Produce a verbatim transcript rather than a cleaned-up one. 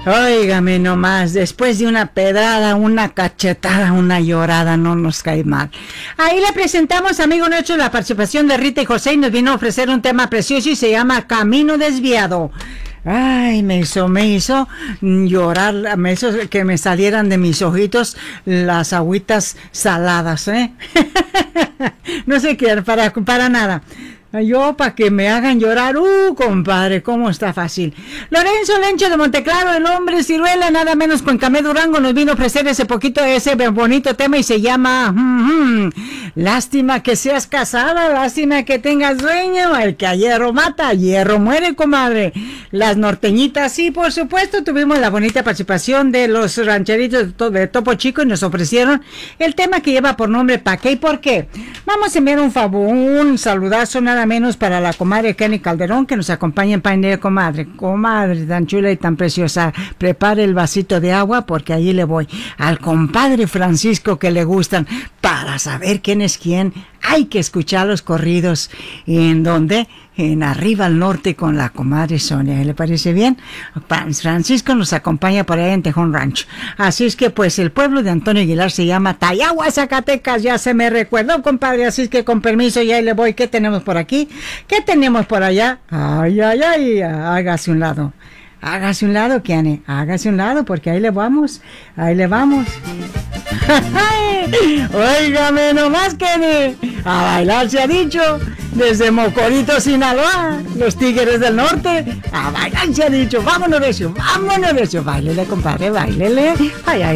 Óigame nomás, después de una pedrada, una cachetada, una llorada, no nos cae mal. Ahí le presentamos, amigo nuestro, la participación de Rita y José y nos vino a ofrecer un tema precioso y se llama Camino Desviado. Ay, me hizo, me hizo llorar, me hizo que me salieran de mis ojitos las agüitas saladas, ¿eh? No sé qué, para, para nada. Yo, para que me hagan llorar, uh, compadre, cómo está fácil. Lorenzo Lencho de Monteclaro, el hombre ciruela, nada menos con Camé Durango, nos vino a ofrecer ese poquito, ese bonito tema y se llama, mm, mm, lástima que seas casada, lástima que tengas dueño, el que a hierro mata, a hierro muere, comadre. Las norteñitas, sí, por supuesto, tuvimos la bonita participación de los rancheritos de Topo Chico y nos ofrecieron el tema que lleva por nombre ¿Pa' qué y por qué? Vamos a enviar un favor, un saludazo nada menos para la comadre Kenny Calderón que nos acompaña en Painel, comadre, comadre tan chula y tan preciosa, prepare el vasito de agua porque allí le voy. Al compadre Francisco que le gustan, para saber quién es quién, hay que escuchar los corridos. ¿Y en dónde? En Arriba al Norte con la comadre Sonia. ¿Le parece bien? Francisco nos acompaña por allá en Tejón Rancho. Así es que pues el pueblo de Antonio Aguilar se llama Tayagua, Zacatecas. Ya se me recuerdó, compadre. Así es que con permiso ya le voy. ¿Qué tenemos por aquí? ¿Qué tenemos por allá? Ay, ay, ay. Hágase un lado. Hágase un lado, Kiane. Hágase un lado porque ahí le vamos. Ahí le vamos. Óigame nomás, Kenny. A bailar se ha dicho. Desde Mocorito, Sinaloa, los Tigres del Norte. A bailar se ha dicho. Vámonos de eso, vámonos de eso. Báilele, compadre, báilele. Ay, ay.